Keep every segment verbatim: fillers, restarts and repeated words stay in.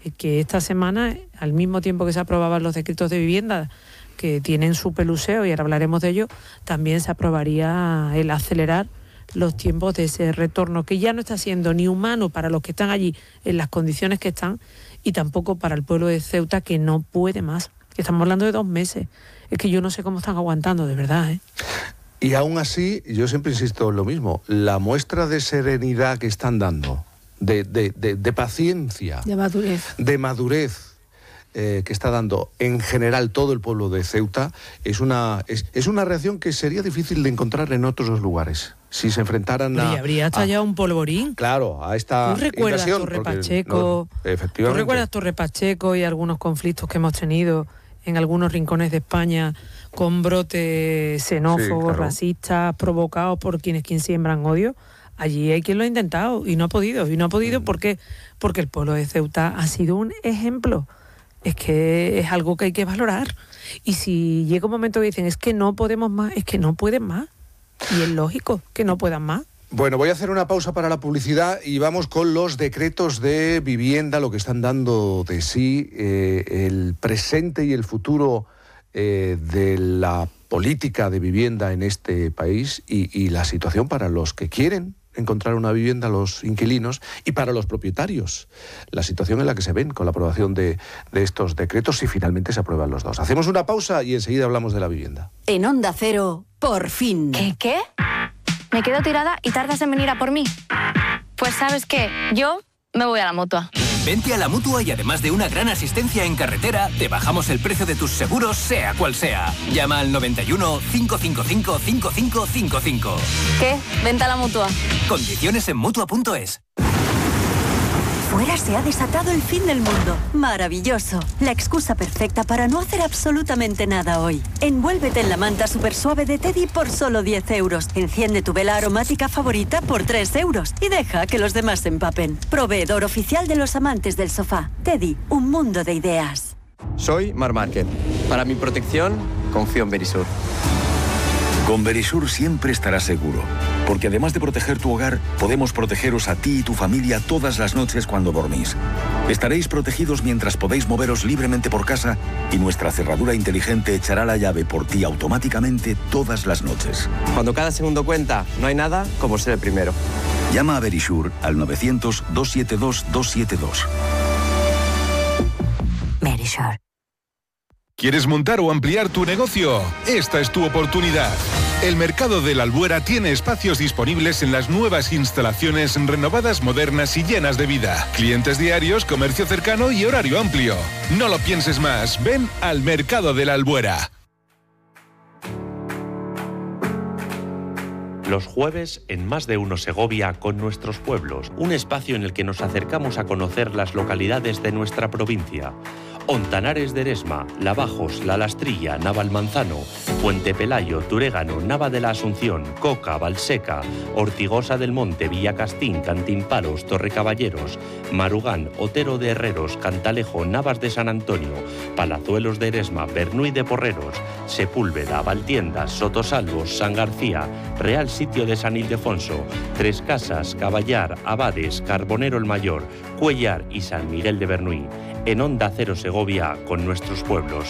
que esta semana, al mismo tiempo que se aprobaban los decretos de vivienda, que tienen su peluseo, y ahora hablaremos de ello, también se aprobaría el acelerar los tiempos de ese retorno, que ya no está siendo ni humano para los que están allí en las condiciones que están, y tampoco para el pueblo de Ceuta, que no puede más. Estamos hablando de dos meses. Es que yo no sé cómo están aguantando, de verdad, ¿eh? Y aún así, yo siempre insisto en lo mismo, la muestra de serenidad que están dando, de, de, de, de paciencia, de madurez, de madurez eh, que está dando en general todo el pueblo de Ceuta, es una, es, es una reacción que sería difícil de encontrar en otros lugares. Si se enfrentaran a... Y habría hasta a, ya un polvorín. Claro, a esta ¿Tú recuerdas Torre Pacheco? No, efectivamente. ¿Tú recuerdas Torre Pacheco y algunos conflictos que hemos tenido en algunos rincones de España con brotes xenófobos, sí, claro, racistas, provocados por quienes quien siembran odio? Allí hay quien lo ha intentado y no ha podido. Y no ha podido mm. porque, porque el pueblo de Ceuta ha sido un ejemplo. Es que es algo que hay que valorar. Y si llega un momento que dicen, es que no podemos más, es que no pueden más. Y es lógico que no puedan más. Bueno, voy a hacer una pausa para la publicidad y vamos con los decretos de vivienda, lo que están dando de sí, eh, el presente y el futuro eh, de la política de vivienda en este país y, y la situación para los que quieren encontrar una vivienda, los inquilinos, y para los propietarios, la situación en la que se ven con la aprobación de, de estos decretos, si finalmente se aprueban los dos. Hacemos una pausa y enseguida hablamos de la vivienda. En Onda Cero, por fin. ¿Qué, qué? Me quedo tirada y tardas en venir a por mí. Pues ¿sabes qué? Yo me voy a la Mutua. Vente a la Mutua y además de una gran asistencia en carretera, te bajamos el precio de tus seguros, sea cual sea. Llama al noventa y uno, cinco cinco cinco, cinco cinco cinco cinco. ¿Qué? Vente a la Mutua. Condiciones en Mutua punto es. Fuera se ha desatado el fin del mundo. Maravilloso. La excusa perfecta para no hacer absolutamente nada hoy. Envuélvete en la manta super suave de Teddy por solo diez euros. Enciende tu vela aromática favorita por tres euros. Y deja que los demás se empapen. Proveedor oficial de los amantes del sofá. Teddy, un mundo de ideas. Soy Mar Márquez. Para mi protección, confío en Verisur. Con Verisur siempre estarás seguro, porque además de proteger tu hogar, podemos protegeros a ti y tu familia todas las noches cuando dormís. Estaréis protegidos mientras podéis moveros libremente por casa y nuestra cerradura inteligente echará la llave por ti automáticamente todas las noches. Cuando cada segundo cuenta, no hay nada como ser el primero. Llama a Verisur al novecientos, doscientos setenta y dos, doscientos setenta y dos. Verisur. ¿Quieres montar o ampliar tu negocio? Esta es tu oportunidad. El Mercado de la Albuera tiene espacios disponibles en las nuevas instalaciones renovadas, modernas y llenas de vida. Clientes diarios, comercio cercano y horario amplio. No lo pienses más. Ven al Mercado de la Albuera. Los jueves en Más de Uno Segovia con nuestros pueblos, un espacio en el que nos acercamos a conocer las localidades de nuestra provincia. Ontanares de Eresma, Lavajos, La Lastrilla, Navalmanzano, Puente Pelayo, Turégano, Nava de la Asunción, Coca, Valseca, Ortigosa del Monte, Villacastín, Cantimpalos, Torrecaballeros, Marugán, Otero de Herreros, Cantalejo, Navas de San Antonio, Palazuelos de Eresma, Bernuy de Porreros, Sepúlveda, Valtiendas, Sotosalvos, San García, Real Sitio de San Ildefonso, Tres Casas, Caballar, Abades, Carbonero el Mayor, Cuellar y San Miguel de Bernuy. En Onda Cero Segovia con nuestros pueblos.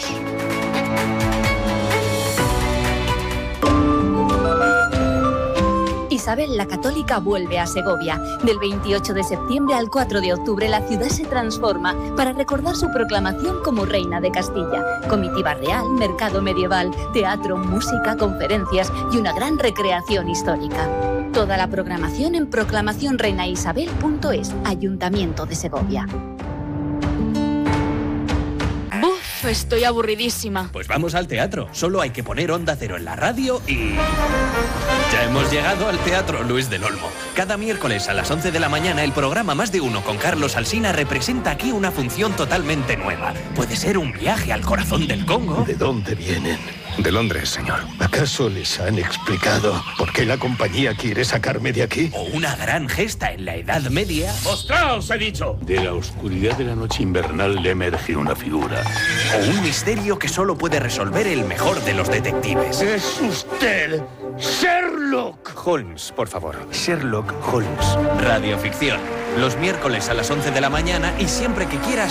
Isabel la Católica vuelve a Segovia. Del veintiocho de septiembre al cuatro de octubre la ciudad se transforma para recordar su proclamación como reina de Castilla. Comitiva real, mercado medieval, teatro, música, conferencias y una gran recreación histórica. Toda la programación en proclamación reina isabel punto es, Ayuntamiento de Segovia. Buf, estoy aburridísima. Pues vamos al teatro. Solo hay que poner Onda Cero en la radio y... ya hemos llegado al Teatro Luis del Olmo. Cada miércoles a las once de la mañana el programa Más de Uno con Carlos Alsina representa aquí una función totalmente nueva. Puede ser un viaje al corazón del Congo. ¿De dónde vienen? De Londres, señor. ¿Acaso les han explicado por qué la compañía quiere sacarme de aquí? O una gran gesta en la Edad Media. ¡Mostraos, he dicho! De la oscuridad de la noche invernal le emerge una figura. O un misterio que solo puede resolver el mejor de los detectives. ¡Es usted Sherlock Holmes, por favor. Sherlock Holmes. Radioficción. Los miércoles a las once de la mañana y siempre que quieras